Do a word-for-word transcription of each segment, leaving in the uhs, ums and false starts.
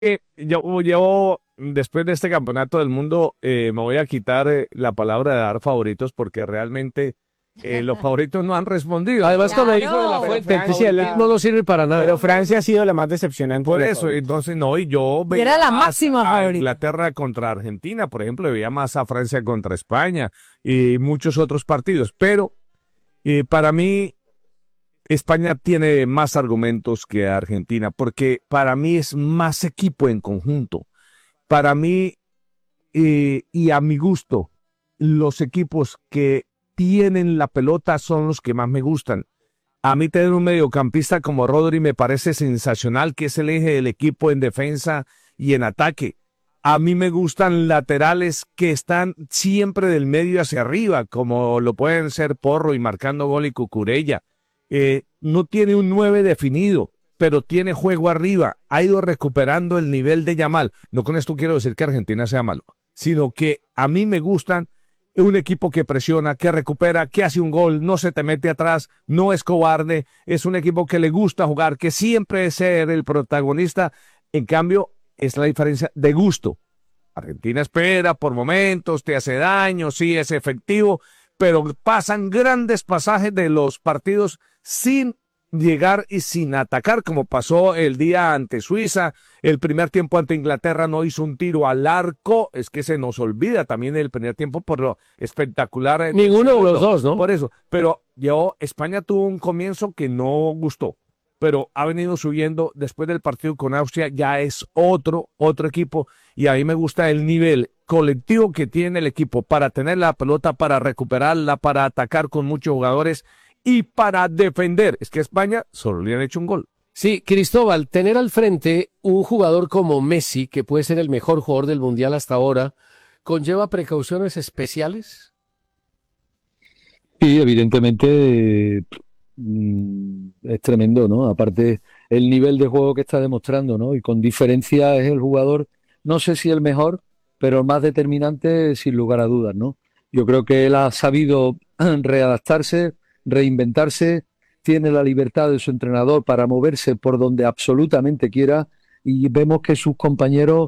que yo, yo, después de este campeonato del mundo, eh, me voy a quitar eh, la palabra de dar favoritos porque realmente eh, los favoritos no han respondido. Además, con el hijo de la Claro. fuente, Pero sí, el Francia- ritmo no sirve para nada. Pero Francia ha sido la más decepcionante. Por de eso, todas. entonces no, y yo Y era la más máxima a favorita. Inglaterra contra Argentina, por ejemplo, veía más a Francia contra España y muchos otros partidos, pero eh, para mí España tiene más argumentos que Argentina, porque para mí es más equipo en conjunto. Para mí, eh, y a mi gusto, los equipos que tienen la pelota son los que más me gustan. A mí tener un mediocampista como Rodri me parece sensacional, que es el eje del equipo en defensa y en ataque. A mí me gustan laterales que están siempre del medio hacia arriba, como lo pueden ser Porro y marcando gol y Cucurella. Eh, no tiene un nueve definido, pero tiene juego arriba. Ha ido recuperando el nivel de Yamal. No con esto quiero decir que Argentina sea malo, sino que a mí me gustan un equipo que presiona, que recupera, que hace un gol, no se te mete atrás, no es cobarde, es un equipo que le gusta jugar, que siempre es ser el protagonista. En cambio, es la diferencia de gusto. Argentina espera por momentos, te hace daño, sí es efectivo, pero pasan grandes pasajes de los partidos sin llegar y sin atacar, como pasó el día ante Suiza. El primer tiempo ante Inglaterra no hizo un tiro al arco, es que se nos olvida también el primer tiempo por lo espectacular. eh, Ninguno de los dos, ¿no? Por eso, pero yo, España tuvo un comienzo que no gustó, pero ha venido subiendo después del partido con Austria, ya es otro, otro equipo, y a mí me gusta el nivel colectivo que tiene el equipo para tener la pelota, para recuperarla, para atacar con muchos jugadores y para defender. Es que a España solo le han hecho un gol. Sí, Cristóbal, tener al frente un jugador como Messi, que puede ser el mejor jugador del Mundial hasta ahora, ¿conlleva precauciones especiales? Y evidentemente mm, es tremendo, ¿no? Aparte, el nivel de juego que está demostrando, ¿no? Y con diferencia es el jugador, no sé si el mejor, pero el más determinante sin lugar a dudas, ¿no? Yo creo que él ha sabido readaptarse, reinventarse, tiene la libertad de su entrenador para moverse por donde absolutamente quiera y vemos que sus compañeros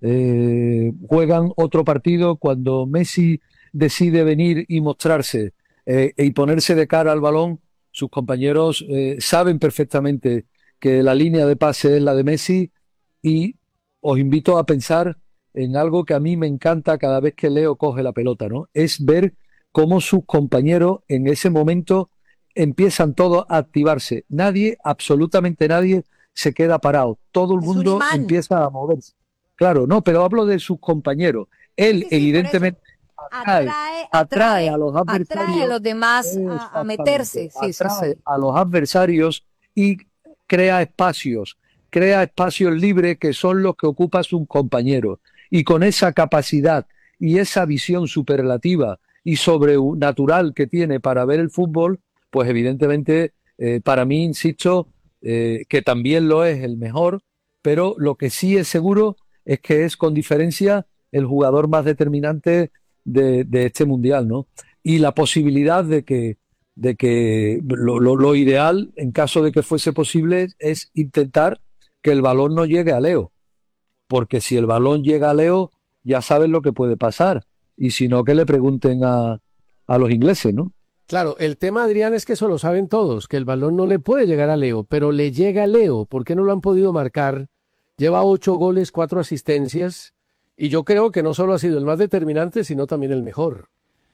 eh, juegan otro partido cuando Messi decide venir y mostrarse eh, y ponerse de cara al balón. Sus compañeros eh, saben perfectamente que la línea de pase es la de Messi y os invito a pensar en algo que a mí me encanta cada vez que Leo coge la pelota, ¿no? Es ver cómo sus compañeros en ese momento empiezan todos a activarse. Nadie, absolutamente nadie, se queda parado. Todo el Es un mundo imán. empieza a moverse. Claro, no, pero hablo de sus compañeros. Él, Sí, sí, por evidentemente, atrae, Atrae, atrae a los atrae adversarios. a los demás a, a Exactamente, meterse. Sí, sí, atrae sí. a los adversarios y crea espacios, crea espacios libres que son los que ocupa sus compañeros. Y con esa capacidad y esa visión superlativa y sobrenatural que tiene para ver el fútbol, pues evidentemente, eh, para mí, insisto, eh, que también lo es el mejor, pero lo que sí es seguro es que es con diferencia el jugador más determinante de, de este mundial, ¿no? Y la posibilidad de que, de que lo, lo, lo ideal, en caso de que fuese posible, es intentar que el balón no llegue a Leo. Porque si el balón llega a Leo, ya saben lo que puede pasar. Y si no, que le pregunten a, a los ingleses, ¿no? Claro, el tema, Adrián, es que eso lo saben todos, que el balón no le puede llegar a Leo, pero le llega a Leo. ¿Por qué no lo han podido marcar? Lleva ocho goles, cuatro asistencias, y yo creo que no solo ha sido el más determinante, sino también el mejor.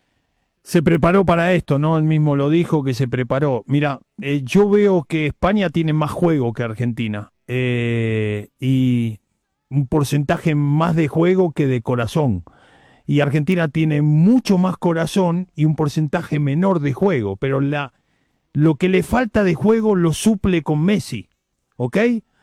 Se preparó para esto, ¿no? Él mismo lo dijo que se preparó. Mira, eh, yo veo que España tiene más juego que Argentina. Eh, y un porcentaje más de juego que de corazón. Y Argentina tiene mucho más corazón y un porcentaje menor de juego. Pero la, lo que le falta de juego lo suple con Messi. ¿Ok?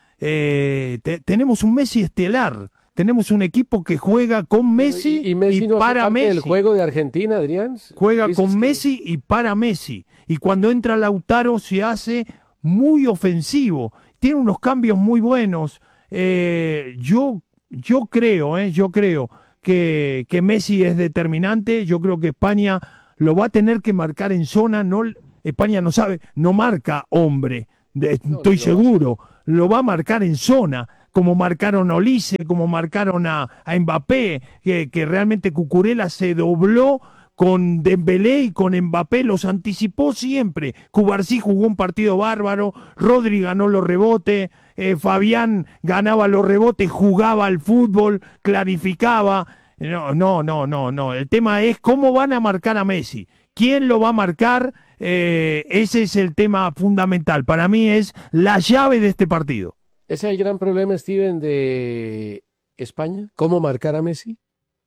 Eh, te, tenemos un Messi estelar. Tenemos un equipo que juega con Messi y, y, y Messi y no para hace parte Messi. del juego de Argentina, Adrián. Juega Dices con que- Messi y para Messi. Y cuando entra Lautaro se hace muy ofensivo. Tiene unos cambios muy buenos. Eh, yo, yo creo, eh, yo creo que, que Messi es determinante. Yo creo que España lo va a tener que marcar en zona. No, España no sabe, no marca hombre. De, No, estoy no. seguro. Lo va a marcar en zona. como marcaron a Olise, como marcaron a, a Mbappé, que, que realmente Cucurella se dobló con Dembélé y con Mbappé, los anticipó siempre. Cubarsí jugó un partido bárbaro, Rodri ganó los rebotes, eh, Fabián ganaba los rebotes, jugaba al fútbol, clarificaba. No, no, no, no, no. El tema es cómo van a marcar a Messi. ¿Quién lo va a marcar? Eh, ese es el tema fundamental. Para mí es la llave de este partido. ¿Ese es el gran problema, Steven, de España? ¿Cómo marcar a Messi?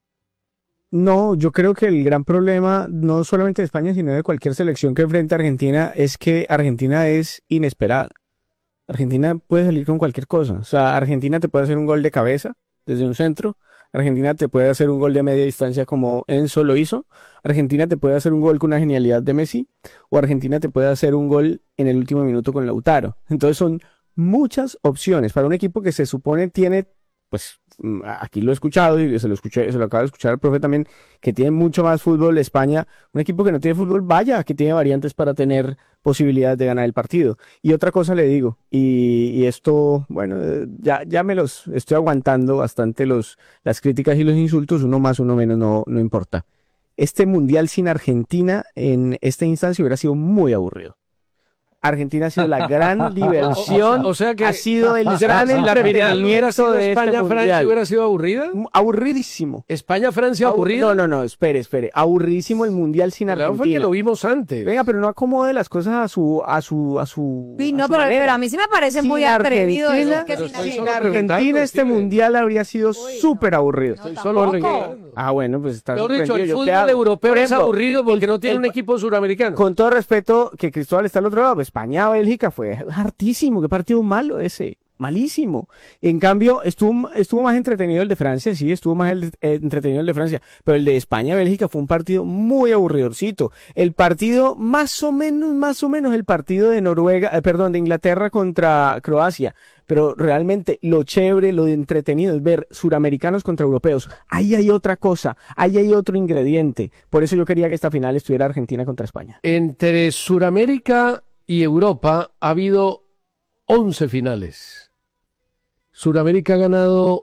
No, yo creo que el gran problema, no solamente de España, sino de cualquier selección que enfrente a Argentina, es que Argentina es inesperada. Argentina puede salir con cualquier cosa. O sea, Argentina te puede hacer un gol de cabeza desde un centro. Argentina te puede hacer un gol de media distancia como Enzo lo hizo. Argentina te puede hacer un gol con una genialidad de Messi. O Argentina te puede hacer un gol en el último minuto con Lautaro. Entonces son muchas opciones para un equipo que se supone tiene, pues aquí lo he escuchado y se lo escuché, se lo acaba de escuchar el profe también, que tiene mucho más fútbol. España, un equipo que no tiene fútbol, vaya, que tiene variantes para tener posibilidades de ganar el partido. Y otra cosa le digo, y, y esto, bueno, ya, ya me los estoy aguantando bastante los, las críticas y los insultos, uno más, uno menos, no, no importa. Este mundial sin Argentina en esta instancia hubiera sido muy aburrido. Argentina ha sido la gran diversión, O, o sea que ha sido el o sea, gran si la entretenimiento de este España-Francia mundial. hubiera sido aburrida. Aburridísimo. ¿España-Francia aburrida? No, no, no, espere, espere. Aburridísimo el mundial sin Claro, fue que Argentina. lo vimos antes. Venga, pero no acomode las cosas a su, a su, a su. Sí, a no, su pero, manera. pero a mí sí me parece Sin muy atrevido Argentina, decir que pero sin estoy Sin solo Argentina. preguntando, Argentina este Steven. mundial habría sido súper aburrido. No, Estoy solo tampoco. regalando. Ah, bueno, pues está Mejor dicho, sorprendido. el Yo fútbol te hago. europeo Por es ejemplo, aburrido porque no tiene el- un equipo suramericano. Con todo respeto, que Cristóbal está al otro lado, España-Bélgica fue hartísimo, qué partido malo ese, malísimo. En cambio, estuvo, estuvo más entretenido el de Francia, sí, estuvo más el, eh, entretenido el de Francia, pero el de España-Bélgica fue un partido muy aburridorcito. El partido, más o menos, más o menos el partido de Noruega, eh, perdón, de Inglaterra contra Croacia, pero realmente lo chévere, lo entretenido es ver suramericanos contra europeos. Ahí hay otra cosa, ahí hay otro ingrediente. Por eso yo quería que esta final estuviera Argentina contra España. Entre Suramérica y Europa ha habido once finales. Suramérica ha ganado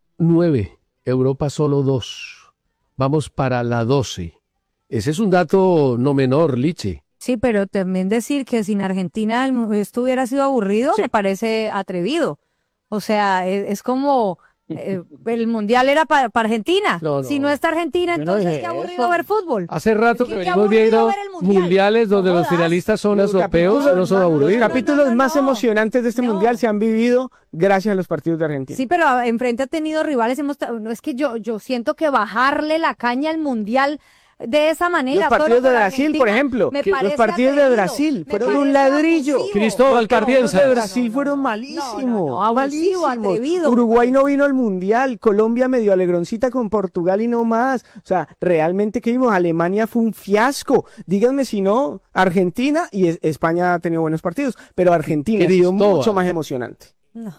nueve, Europa solo dos. Vamos para la doce. Ese es un dato no menor, Liche. Sí, pero también decir que sin Argentina el- esto hubiera sido aburrido me parece atrevido. O sea, es, es como eh, el mundial era para Argentina. No, no. Si no está Argentina, Yo no entonces dije qué aburrido eso. ver fútbol. Hace rato Es que que qué venimos aburrido viendo ver el mundial. mundiales donde No los jodas. finalistas son Los europeos, capítulos- no son no, no, aburridos. Los no, capítulos no, más no. emocionantes de este No. mundial se han vivido gracias a los partidos de Argentina. Sí, pero ah, enfrente ha tenido rivales. Hemos, ta- no, es que yo, yo siento que bajarle la caña al mundial de esa manera. Los partidos solo de por Brasil, Argentina, por ejemplo, me que los parece partidos de atrevido, Brasil me fueron un parece ladrillo. abusivo. Cristóbal Los partidos Carpienza. de Brasil No, no, fueron no. malísimos, No, no, no, abusivo, malísimos. atrevido. Uruguay no vino al mundial, Colombia medio alegroncita con Portugal y no más. O sea, realmente que vimos, Alemania fue un fiasco. Díganme si no, Argentina y es- España ha tenido buenos partidos, pero Argentina ha sido Cristóbal. mucho más emocionante. No.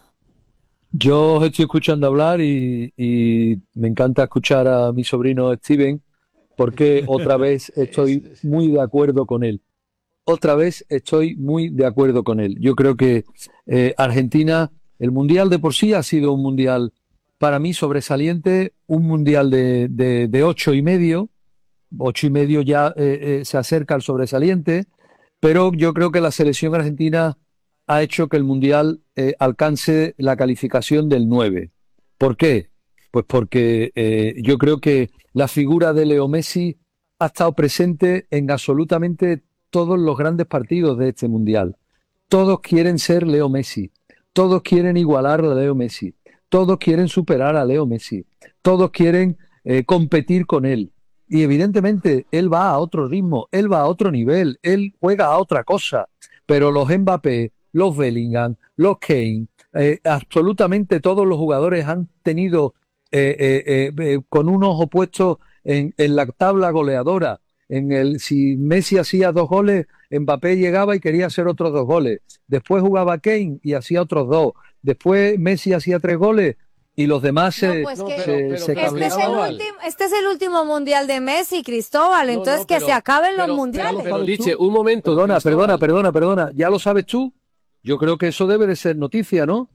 Yo os estoy escuchando hablar y, y me encanta escuchar a mi sobrino Steven porque otra vez estoy muy de acuerdo con él. Otra vez estoy muy de acuerdo con él. Yo creo que eh, Argentina, el mundial de por sí ha sido un mundial para mí sobresaliente, un mundial de, de, de ocho y medio, ocho y medio ya eh, eh, se acerca al sobresaliente, pero yo creo que la selección argentina ha hecho que el mundial eh, alcance la calificación del nueve. ¿Por qué? Pues porque eh, yo creo que la figura de Leo Messi ha estado presente en absolutamente todos los grandes partidos de este mundial. Todos quieren ser Leo Messi, todos quieren igualar a Leo Messi, todos quieren superar a Leo Messi, todos quieren eh, competir con él. Y evidentemente él va a otro ritmo, él va a otro nivel, él juega a otra cosa. Pero los Mbappé, los Bellingham, los Kane, eh, absolutamente todos los jugadores han tenido eh, eh, eh, eh, con unos opuestos en, en la tabla goleadora. En el, si Messi hacía dos goles, Mbappé llegaba y quería hacer otros dos goles. Después jugaba Kane y hacía otros dos. Después Messi hacía tres goles y los demás se, No, pues que- se- pero- se pero- Este es, el cabreaban. último, este es el último mundial de Messi, Cristóbal. No, Entonces no, que pero- se acaben los pero- mundiales. Pero, pero, Liche, un momento. Perdona, Cristóbal. perdona, perdona, perdona. ¿Ya lo sabes tú? Yo creo que eso debe de ser noticia, ¿no?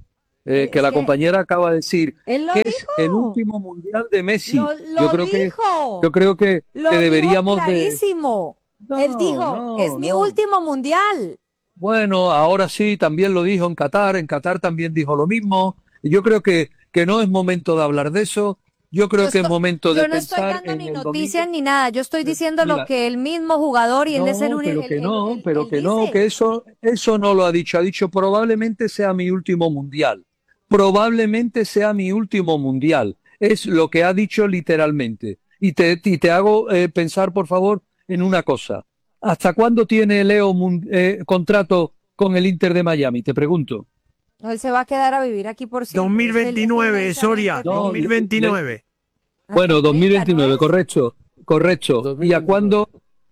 eh, Es que la que- compañera acaba de decir Él lo que es dijo. el último mundial de Messi. Lo, lo yo creo que dijo. yo creo que, Lo que dijo deberíamos de clarísimo. No, Él dijo, no, es mi no. último mundial. Bueno, ahora sí, también lo dijo en Qatar, en Qatar también dijo lo mismo. Y yo creo que, que no es momento de hablar de eso. Yo creo Yo que es estoy- momento de Yo no estoy pensar dando en ni el noticias domingo. ni nada. Yo estoy diciendo Mira, lo que el mismo jugador y él no, es el único. pero que no, pero que no, que eso, eso no lo ha dicho. Ha dicho probablemente sea mi último mundial. Probablemente sea mi último mundial. Es lo que ha dicho literalmente. Y te, y te hago eh, pensar, por favor, en una cosa. ¿Hasta cuándo tiene Leo mun- eh, contrato con el Inter de Miami? Te pregunto. No, él se va a quedar a vivir aquí por siempre. dos mil veintinueve, Es el- Soria, No, dos mil veintinueve. Bueno, dos mil veintinueve, ¿no es? correcto, correcto. dos mil ¿Y a veintinueve. cuándo,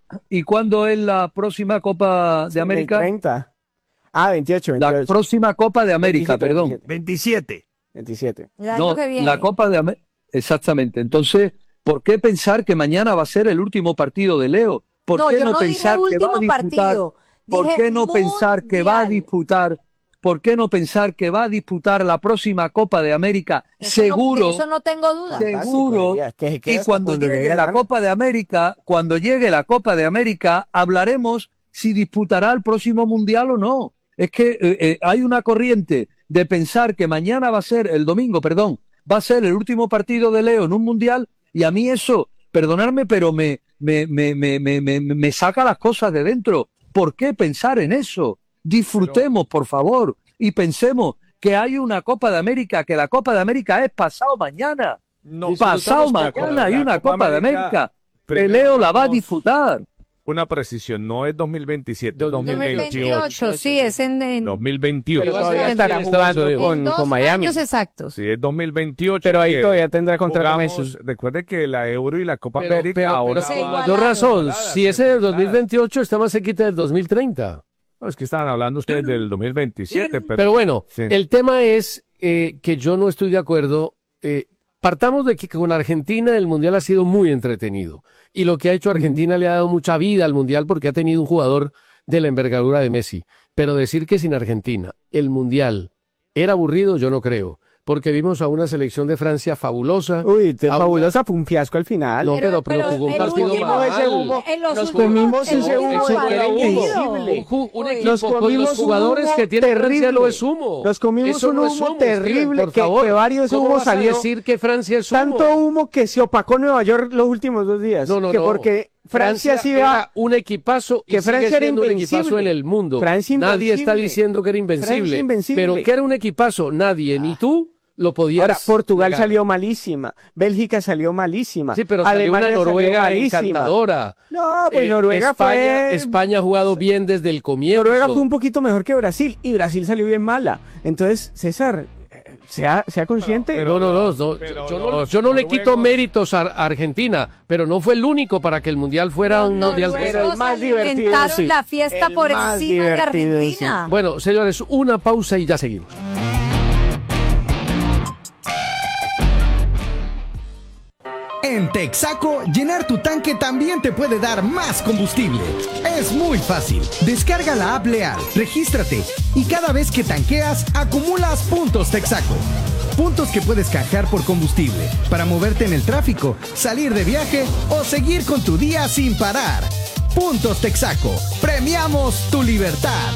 y cuándo es la próxima Copa de El América? treinta. Ah, veintiocho, La veintiocho. próxima Copa de América, veintisiete, perdón. veintisiete. veintisiete. El año No, que viene. la Copa de América. Exactamente. Entonces, ¿por qué pensar que mañana va a ser el último partido de Leo? ¿Por no, qué yo no, no pensar dije que va a último disputar? partido. ¿Por Dije qué no pensar que va a mundial. disputar? ¿Por qué no pensar que va a disputar la próxima Copa de América? Eso no- Seguro. de eso no tengo duda. Seguro. Ya, que se Y quede hasta cuando cuando llegue llegue la la gana. Copa de América, cuando llegue la Copa de América, hablaremos si disputará el próximo Mundial o no. Es que eh, eh, hay una corriente de pensar que mañana va a ser, el domingo, perdón, va a ser el último partido de Leo en un Mundial, y a mí eso, perdonadme, pero me, me, me, me, me, me, me saca las cosas de dentro. ¿Por qué pensar en eso? Disfrutemos, por favor, y pensemos que hay una Copa de América, que la Copa de América es pasado mañana. No, Pasado disfrutamos poco. mañana hay La una Copa de América. Que primero Leo la va a vamos- disfrutar. Una precisión, no es dos mil veintisiete, dos dos mil mil veintiocho. dos mil veintiocho, sí, es en, en dos mil veintiocho. Pero va a todavía ser estará en jugando en con, dos con Miami. años exactos. Sí, es dos mil veintiocho. Pero ahí que todavía tendrá contrato jugamos- Messi. Recuerde que la Euro y la Copa Pero, América pero- ahora pero se con van- mayor igualaron. razón, Igualadas, si ese del igualadas. dos mil veintiocho está más cerquita del dos mil treinta. No, es que estaban hablando ustedes del dos mil veintisiete, pero, Pero bueno, sí. el tema es eh, que yo no estoy de acuerdo. eh, partamos de que con Argentina el Mundial ha sido muy entretenido. Y lo que ha hecho Argentina le ha dado mucha vida al Mundial porque ha tenido un jugador de la envergadura de Messi. Pero decir que sin Argentina el Mundial era aburrido, yo no creo. Porque vimos a una selección de Francia fabulosa. Uy, te Ah, fabulosa, fue un fiasco al final. No, pero, pero jugó un el partido último- mal. ese humo- en los Nos últimos- comimos el ese último humo, Eso era partido. humo. increíble. Un, ju- un Uy. equipo Nos con comimos los un jugadores humo que tiene Francia terrible. no es humo. Nos comimos Eso un no es humo humo, Steven, terrible por que- favor. que varios ¿Cómo humos vas a salió? decir que Francia es humo? Tanto humo que se opacó Nueva York los últimos dos días. No, no, que no. porque Francia, sí era va. un equipazo y que sigue Francia era siendo un invencible. equipazo en el mundo. Francia Nadie está invencible. diciendo que era Francia invencible, invencible. pero que era un equipazo, nadie, ni tú lo podías. Ahora, Portugal negar. salió malísima. Bélgica salió malísima. Sí, pero salió Alemania una salió Noruega malísima. encantadora. No, pues Eh, Noruega España, fue. España ha jugado bien desde el comienzo. Noruega fue un poquito mejor que Brasil y Brasil salió bien mala. Entonces, César, eh, sea, sea consciente. no, no, no, no, pero yo, los no, yo no le quito noruegos- méritos a a Argentina, pero no fue el único para que el mundial fuera un Los mundial. noruegos Pero el más divertido, alimentaron sí. la fiesta El por más encima de divertido, sí. Argentina. Bueno, señores, una pausa y ya seguimos. En Texaco, llenar tu tanque también te puede dar más combustible. Es muy fácil. Descarga la app Leal, regístrate y cada vez que tanqueas, acumulas puntos Texaco. Puntos que puedes canjear por combustible para moverte en el tráfico, salir de viaje o seguir con tu día sin parar. Puntos Texaco. Premiamos tu libertad.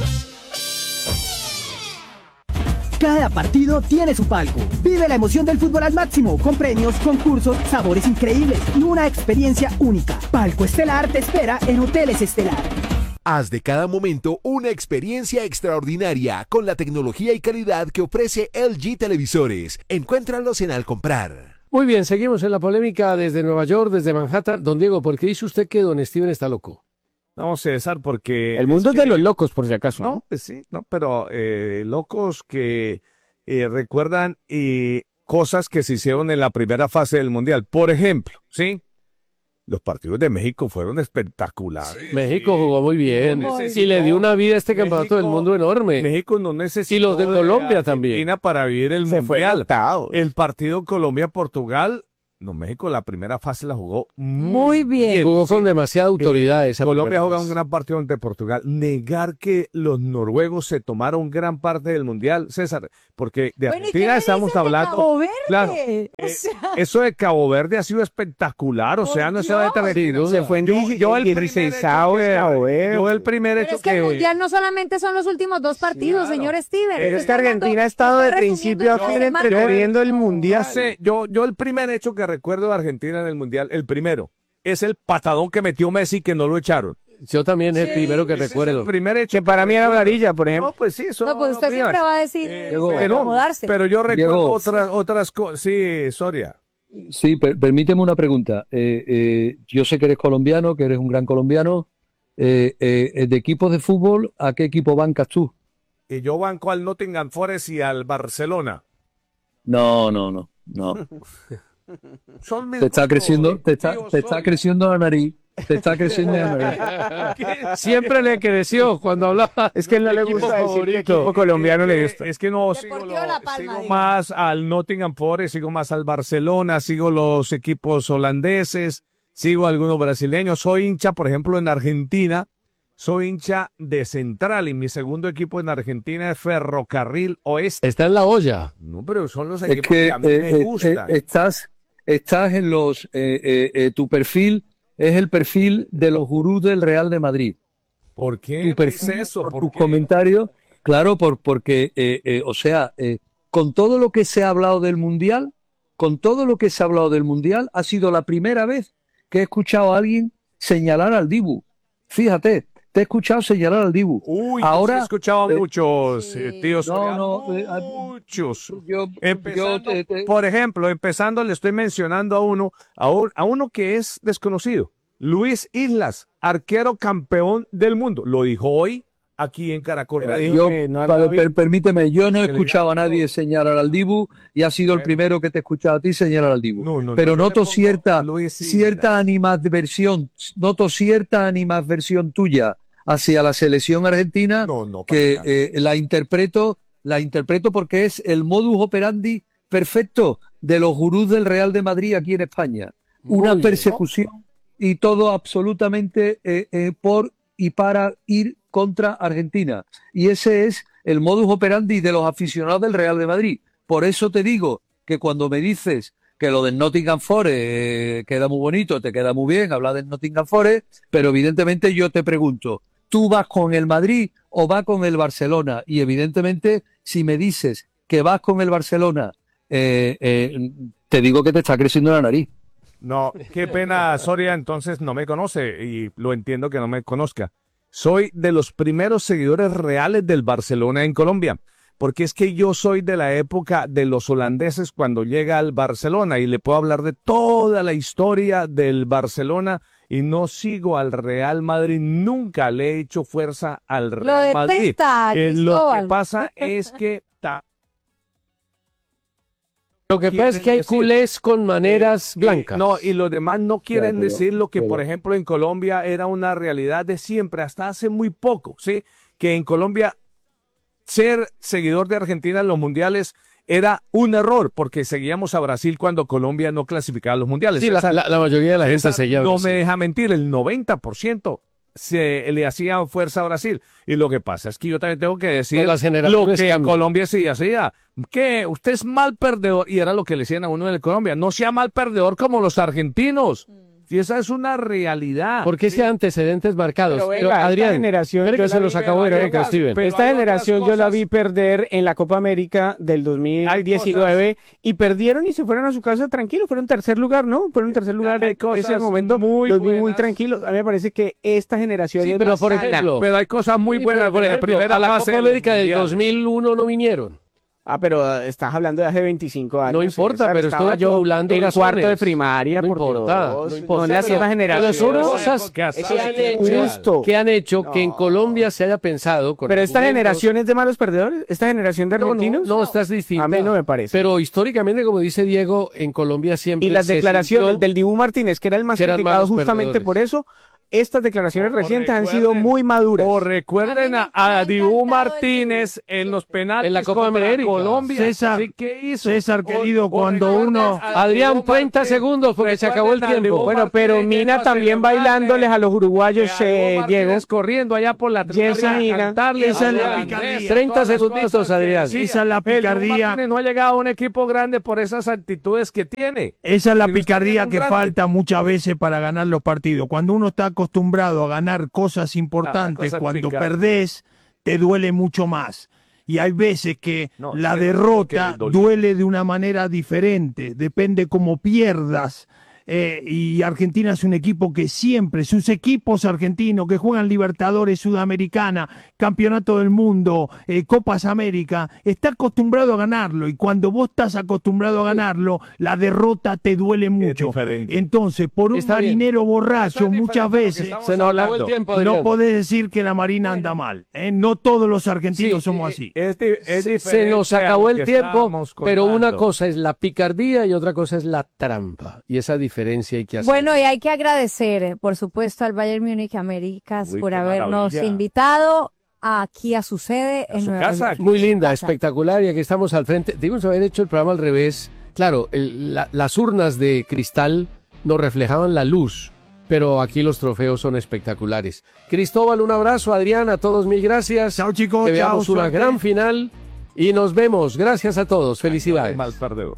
Cada partido tiene su palco. Vive la emoción del fútbol al máximo, con premios, concursos, sabores increíbles y una experiencia única. Palco Estelar te espera en Hoteles Estelar. Haz de cada momento una experiencia extraordinaria con la tecnología y calidad que ofrece L G Televisores. Encuéntralos en Al Comprar. Muy bien, seguimos en la polémica desde Nueva York, desde Manhattan. Don Diego, ¿por qué dice usted que don Steven está loco? no, César, porque... El mundo es que- de los locos, por si acaso. No, pues sí, no, pero eh, locos que eh, recuerdan eh, cosas que se hicieron en la primera fase del Mundial. Por ejemplo, ¿sí? Los partidos de México fueron espectaculares. México jugó muy bien No y necesitó- le dio una vida a este campeonato del México- mundo enorme. México no necesitó Y los de Colombia Argentina también. para vivir el Se fue Mundial. octavo. El partido Colombia-Portugal No, México la primera fase la jugó Muy bien. Jugó con demasiada autoridad esa Colombia primera juega fase. un gran partido ante Portugal. Negar que los noruegos se tomaron gran parte del mundial, César, porque de Bueno, ¿y qué Argentina me estamos dices de hablando. Cabo Verde? Claro, O eh, sea, eso de Cabo Verde ha sido espectacular, o sea, no se va a detener. Se fue en Yo- yo el primer dieciséis hecho que- de Cabo Verde. Yo el primer pero hecho es que el que mundial no solamente son los últimos dos partidos, claro. señor Steven. Pero es Estoy que Argentina hablando- ha estado de estoy principio a resumiendo fin el tema. entreteniendo el mundial. Ya sé, yo, yo el primer hecho que recuerdo de Argentina en el mundial, el primero, es el patadón que metió Messi que no lo echaron. Yo también es el Sí. primero que Ese es recuerdo. el primer hecho Que para mí era amarilla, por ejemplo. No, pues sí, eso No, pues lo usted primero. siempre va a decir Eh, Diego, pero, acomodarse. pero yo recuerdo Diego. otras otras cosas. Sí, Soria. Sí, per- permíteme una pregunta. Eh, eh, yo sé que eres colombiano, que eres un gran colombiano. Eh, eh, de equipos de fútbol, ¿a qué equipo bancas tú? Y yo banco al Nottingham Forest y al Barcelona. No, no, no, no. Son mis Te está gustos, creciendo, te está, tío te está Soria. creciendo la nariz. Te está creciendo la nariz. Siempre le creció cuando hablaba. Es que él no le Equipo gusta decir que favorito. equipo colombiano le Eh, gusta. Es que no Deportivo sigo, La lo- Palma, sigo digo. más al Nottingham Forest, sigo más al Barcelona, sigo los equipos holandeses, sigo algunos brasileños. Soy hincha, por ejemplo, en Argentina, soy hincha de Central y mi segundo equipo en Argentina es Ferrocarril Oeste. Está en la olla. No, pero son los Es equipos que que a mí eh, me eh, gustan. eh, estás, estás en los, eh, eh, eh, tu perfil es el perfil de los gurús del Real de Madrid. ¿Por qué? Tu ¿Qué perfil, es eso? por ¿Por tus qué? comentarios, claro, por, porque, eh, eh, o sea, eh, con todo lo que se ha hablado del Mundial, con todo lo que se ha hablado del Mundial, ha sido la primera vez que he escuchado a alguien señalar al Dibu. Fíjate, te he escuchado señalar al Dibu. Uy, Ahora, yo sí he escuchado a eh, muchos sí. eh, tíos. No, Soria, no, eh, ah, muchos. Yo, Empezando, yo te- te- por ejemplo, empezando, le estoy mencionando a uno, a, un- a uno que es desconocido. Luis Islas, arquero campeón del mundo. Lo dijo hoy aquí en Caracol. Pero dijo Yo, que no pa- había per- permíteme, yo no he Que le escuchado a diga- nadie señalar al Dibu y ha sido el primero que te he escuchado a ti señalar al Dibu. No, no, no, Pero yo le noto pongo cierta, Luis Islas. cierta animadversión, noto cierta animadversión tuya hacia la selección argentina No, no, que para nada. eh, la interpreto, la interpreto porque es el modus operandi perfecto de los gurús del Real de Madrid aquí en España. Una Muy bien. persecución y todo absolutamente eh, eh, por y para ir contra Argentina. Y ese es el modus operandi de los aficionados del Real de Madrid. Por eso te digo que cuando me dices que lo del Nottingham Forest eh, queda muy bonito, te queda muy bien hablar del Nottingham Forest, pero evidentemente yo te pregunto, ¿tú vas con el Madrid o vas con el Barcelona? Y evidentemente, si me dices que vas con el Barcelona, eh, eh, te digo que te está creciendo la nariz. No, qué pena, Soria, entonces no me conoce y lo entiendo que no me conozca. Soy de los primeros seguidores reales del Barcelona en Colombia, porque es que yo soy de la época de los holandeses cuando llega al Barcelona y le puedo hablar de toda la historia del Barcelona y no sigo al Real Madrid, nunca le he hecho fuerza al Lo Real Madrid. detesta, Eh, lo que Cristóbal. pasa es que ta- Lo que pasa es que hay decir- culés con maneras Y- blancas. No, y los demás no quieren pero- decir lo que, pero- por ejemplo, en Colombia era una realidad de siempre, hasta hace muy poco, ¿sí? Que en Colombia ser seguidor de Argentina en los mundiales era un error, porque seguíamos a Brasil cuando Colombia no clasificaba a los mundiales. Sí, la, Esa- la- la mayoría de la gente esa seguía. no Brasil. me deja mentir, el noventa por ciento se le hacía fuerza a Brasil. Y lo que pasa es que yo también tengo que decir Con las lo generaciones que cambian. Colombia sí hacía. Que usted es mal perdedor, y era lo que le decían a uno en Colombia, no sea mal perdedor como los argentinos. Y esa es una realidad. Porque ese antecedentes marcados. Pero Pero, venga, esta Adrián, generación, espere yo que se la los vi- acabo de pero ver, venga, Steven. pero Esta hay otras generación yo la cosas. vi perder en la Copa América del dos mil diecinueve y perdieron y se fueron a su casa tranquilos. Fueron tercer lugar, ¿no? Fueron tercer lugar. Hay Ese cosas momento muy los vi muy buenas. tranquilos. A mí me parece que esta generación Sí, es pero más por sana. ejemplo, Pero hay cosas muy Sí, buenas. pero, por en la ejemplo, primera a la fase Copa del América del Mundial. dos mil uno no vinieron. Ah, pero ah, estás hablando de hace veinticinco años. No importa, César. pero Estaba estoy yo hablando en razones. cuarto de primaria, No por importa, Dios. no importa. No le hacía Pero- esa generación. pero son Pero- cosas que hasta- que han Eso es hecho, injusto. que han hecho que en No. Colombia se haya pensado. con Pero esta argumentos- generación es de malos perdedores. Esta generación de No, no, argentinos. no, estás distinta. A mí no me parece. Pero históricamente, como dice Diego, en Colombia siempre Y las se declaraciones sintió- del Dibu Martínez, que era el más que eran criticado malos justamente perdedores. por eso, estas declaraciones O recientes han recuerden- sido muy maduras. O recuerden a, a Dibu Martínez en los penales En la Copa contra América. Colombia. César, ¿Sí? ¿Qué hizo? César, O- querido, o cuando recuerden uno- a Adrián, Dibu treinta Martínez. segundos porque se acabó el Recuerden a tiempo. Dibu Bueno, pero Martínez mira yendo a también celebrarle, bailándoles a los uruguayos, a Dibu eh, Martínez Diego. corriendo allá por la tribuna Esa a gira. cantarle Esa a es la Andrés, picardía. treinta todas las segunditos, cosas que Adrián. decía. Esa es la El Dibu picardía. Martínez no ha llegado a un equipo grande por esas actitudes que tiene. Esa es la Si no está picardía bien un que grande. falta muchas veces para ganar los partidos. Cuando uno está acostumbrado a ganar cosas importantes, cosas cuando picantes. perdés, te duele mucho más. Y hay veces que No, la es que derrota le dolió. duele de una manera diferente, depende cómo pierdas. Eh, y Argentina es un equipo que siempre, sus equipos argentinos que juegan Libertadores, Sudamericana, Campeonato del Mundo, eh, Copas América, está acostumbrado a ganarlo. Y cuando vos estás acostumbrado a ganarlo, la derrota te duele mucho. diferente. Entonces, por un Está bien. marinero Eso borracho, es diferente muchas a lo que veces estamos Se nos acabó el hablando. tiempo, no Adrián. podés decir que la Marina anda mal. ¿eh? No todos los argentinos Sí, somos así. Es di- es Se- se diferente nos a acabó lo el que tiempo, estábamos pero una contando. cosa es la picardía y otra cosa es la trampa. Y esa diferencia hay que hacer. Bueno, y hay que agradecer, eh, por supuesto, al Bayern Múnich Américas Uy, por qué habernos maravilla. invitado aquí a su sede A en su Nueva casa. York. Muy linda, Casa. espectacular, y aquí estamos al frente. Debimos haber hecho el programa al revés. Claro, el- la- las urnas de cristal nos reflejaban la luz, pero aquí los trofeos son espectaculares. Cristóbal, un abrazo. Adrián, a todos mil gracias. Chao, chicos. Que chao, veamos una suerte. gran final y nos vemos. Gracias a todos. Felicidades. Mal perdedor.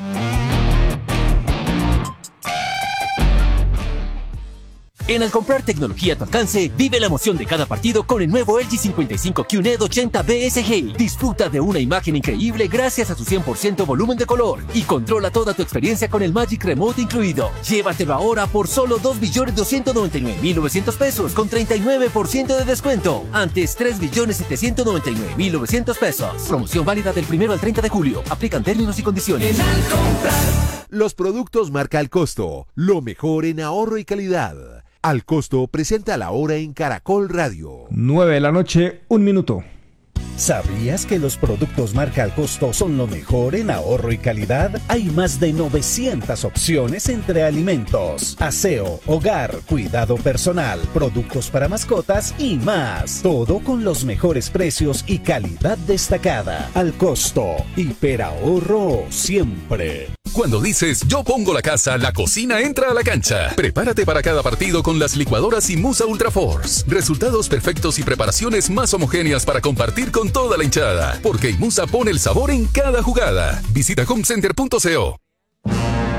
En al comprar tecnología a tu alcance, vive la emoción de cada partido con el nuevo L G cincuenta y cinco Q N E D ochenta B S G. Disfruta de una imagen increíble gracias a su cien por ciento volumen de color y controla toda tu experiencia con el Magic Remote incluido. Llévatelo ahora por solo dos millones doscientos noventa y nueve mil novecientos pesos con treinta y nueve por ciento de descuento. Antes tres millones setecientos noventa y nueve mil novecientos pesos. Promoción válida del primero al treinta de julio. Aplican términos y condiciones. Los productos marca Al Costo, lo mejor en ahorro y calidad. Al Costo presenta la hora en Caracol Radio. nueve de la noche, un minuto. ¿Sabías que los productos marca Al Costo son lo mejor en ahorro y calidad? Hay más de novecientas opciones entre alimentos, aseo, hogar, cuidado personal, productos para mascotas y más. Todo con los mejores precios y calidad destacada. Al Costo, hiperahorro siempre. Cuando dices yo pongo la casa, la cocina entra a la cancha. Prepárate para cada partido con las licuadoras Imusa Ultra Force. Resultados perfectos y preparaciones más homogéneas para compartir con toda la hinchada. Porque Imusa pone el sabor en cada jugada. Visita homecenter punto co.